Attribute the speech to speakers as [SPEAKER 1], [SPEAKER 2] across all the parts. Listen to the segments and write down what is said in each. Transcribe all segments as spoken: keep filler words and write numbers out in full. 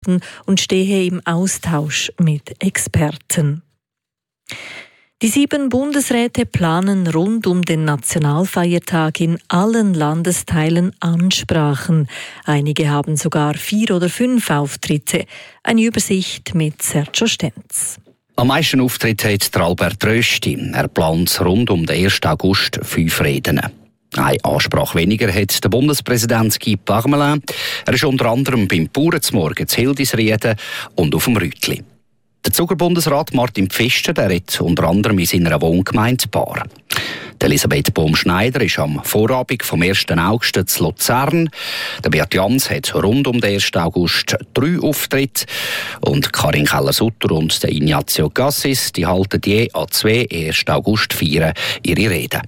[SPEAKER 1] und stehe im Austausch mit Experten. Die sieben Bundesräte planen rund um den Nationalfeiertag in allen Landesteilen Ansprachen. Einige haben sogar vier oder fünf Auftritte. Eine Übersicht mit Sergio Stenz.
[SPEAKER 2] Am meisten Auftritte hat Albert Rösti. Er plant rund um den ersten August fünf Reden. Eine Ansprache weniger hat der Bundespräsident Guy Parmelin. Er ist unter anderem beim Bauern zum Morgen zu Hildisrieden und auf dem Rütli. Der Zugerbundesrat Martin Pfister der redet unter anderem in seiner Wohngemeinde Baar. Elisabeth Bohm-Schneider ist am Vorabend vom ersten August zu Luzern. Der Beat Jans hat rund um den ersten August drei Auftritte. Und Karin Keller-Sutter und der Ignazio Gassis die halten je an zwei ersten August feiern ihre Reden.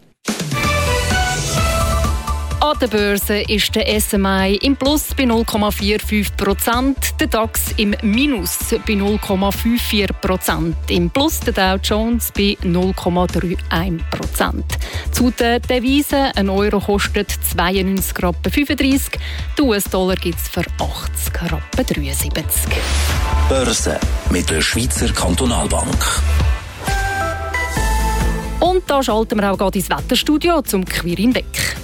[SPEAKER 3] An der Börse ist der S M I im Plus bei null Komma fünfundvierzig Prozent, der DAX im Minus bei null Komma fünfundvierzig Prozent, im Plus der Dow Jones bei null Komma einunddreißig Prozent. Zu den Devisen, ein Euro kostet zweiundneunzig Rappen fünfunddreißig, der U S-Dollar gibt es für achtzig Rappen dreiundsiebzig.
[SPEAKER 4] Börse mit der Schweizer Kantonalbank.
[SPEAKER 3] Und da schalten wir auch gerade ins Wetterstudio zum Quirin Beck.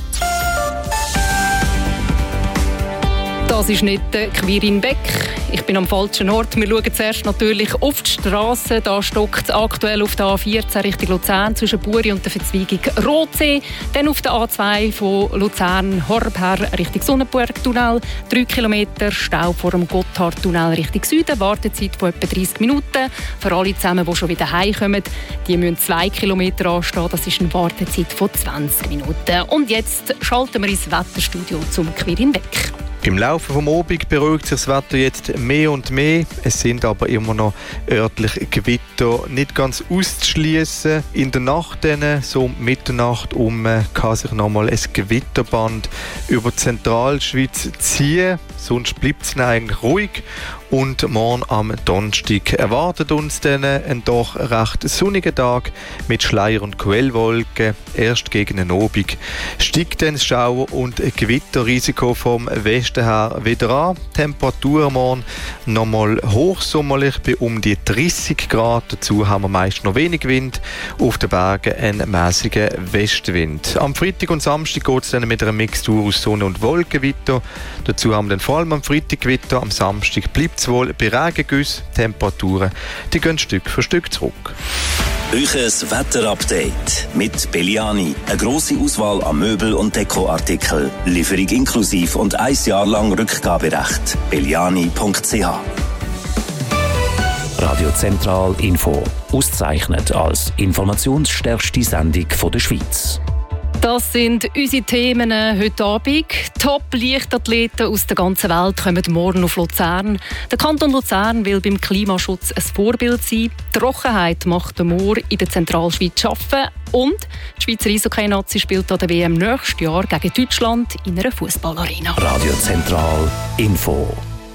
[SPEAKER 3] Das ist nicht der Quirin Beck. Ich bin am falschen Ort. Wir schauen zuerst natürlich auf die Straße. Da stockt es aktuell auf der A vierzehn Richtung Luzern zwischen Buri und der Verzweigung Rotsee. Dann auf der A zwei von Luzern Horb her Richtung Sonnenberg-Tunnel. Drei Kilometer Stau vor dem Gotthard-Tunnel Richtung Süden. Wartezeit von etwa dreißig Minuten. Für alle zusammen, die schon wieder heimkommen, die müssen zwei Kilometer anstehen. Das ist eine Wartezeit von zwanzig Minuten. Und jetzt schalten wir ins Wetterstudio zum Quirin Beck.
[SPEAKER 5] Im Laufe des Abends beruhigt sich das Wetter jetzt mehr und mehr. Es sind aber immer noch örtliche Gewitter nicht ganz auszuschließen. In der Nacht, dann, so um Mitternacht um, kann sich nochmal ein Gewitterband über die Zentralschweiz ziehen. Sonst bleibt es eigentlich ruhig. Und morgen am Donnerstag erwartet uns dann ein doch recht sonniger Tag mit Schleier- und Quellwolken. Erst gegen den Abend steigt dann das Schauer- und Gewitterrisiko vom Westen her wieder an. Temperatur morgen nochmal hochsommerlich bei um die dreißig Grad. Dazu haben wir meist noch wenig Wind. Auf den Bergen einen mäßigen Westwind. Am Freitag und Samstag geht es dann mit einer Mixtur aus Sonne und Wolken weiter. Dazu haben wir dann vor allem am Freitag Gewitter. Am Samstag bleibt es wohl bei Regengüssen. Temperaturen die gehen Stück für Stück zurück.
[SPEAKER 4] Euches Wetterupdate mit Belliani. Eine grosse Auswahl an Möbel- und Dekoartikeln. Lieferung inklusiv und ein Jahr lang Rückgaberecht. belliani punkt c h.
[SPEAKER 6] Radio Zentral Info. Ausgezeichnet als informationsstärkste Sendung der Schweiz.
[SPEAKER 3] Das sind unsere Themen heute Abend. Top-Leichtathleten aus der ganzen Welt kommen morgen auf Luzern. Der Kanton Luzern will beim Klimaschutz ein Vorbild sein. Die Trockenheit macht den Moor in der Zentralschweiz arbeiten. Und die Schweizer Eishockey-Nazi spielt an der W M nächstes Jahr gegen Deutschland in einer Fußballarena.
[SPEAKER 6] Radio Zentral Info.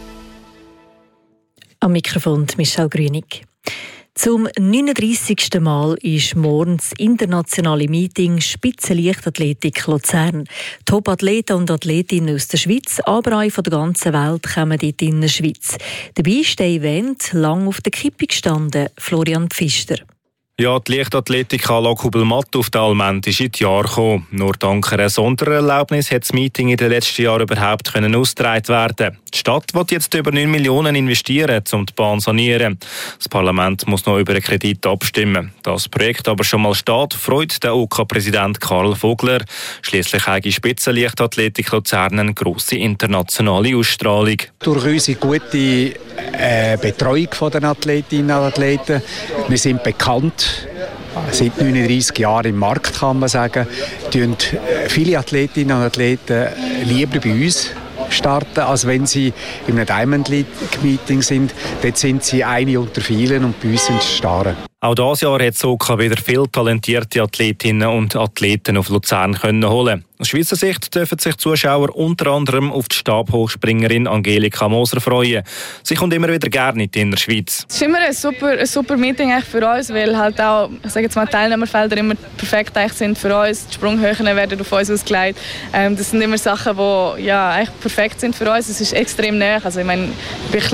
[SPEAKER 1] Am Mikrofon Michelle Grünig. Zum neununddreissigsten Mal ist morgen das internationale Meeting Spitzenleichtathletik Luzern. Top-Athleten und Athletinnen aus der Schweiz, aber auch von der ganzen Welt kommen dort in der Schweiz. Dabei ist der Event lang auf der Kippe gestanden. Florian Pfister.
[SPEAKER 7] Ja, die Leichtathletikanlage Hubelmatt auf der Almend ist in die Jahre gekommen. Nur dank einer Sondererlaubnis hat das Meeting in den letzten Jahren überhaupt können ausgetragen werden. Die Stadt will jetzt über neun Millionen investieren, um die Bahn zu sanieren. Das Parlament muss noch über einen Kredit abstimmen. Das Projekt aber schon mal steht, freut der O K-Präsident Karl Vogler. Schliesslich hat die Spitzenleichtathletik Luzern eine grosse internationale Ausstrahlung.
[SPEAKER 8] Durch unsere gute äh, Betreuung der Athletinnen und Athleten, wir sind bekannt. Seit neununddreissig Jahren im Markt, kann man sagen, tun viele Athletinnen und Athleten lieber bei uns starten, als wenn sie in einem Diamond League Meeting sind. Dort sind sie eine unter vielen und bei uns sind sie starren.
[SPEAKER 7] Auch dieses Jahr hat Soka wieder viele talentierte Athletinnen und Athleten auf Luzern können holen. Aus Schweizer Sicht dürfen sich Zuschauer unter anderem auf die Stabhochspringerin Angelika Moser freuen. Sie kommt immer wieder gerne in die Innerschweiz.
[SPEAKER 9] Es ist immer ein super, ein super Meeting für uns, weil halt auch, ich sage jetzt mal, Teilnehmerfelder immer perfekt sind für uns. Die Sprunghöhen werden auf uns ausgelegt. Ähm, das sind immer Sachen, die ja, eigentlich perfekt sind für uns. Es ist extrem nah. Also, ich meine, ich bin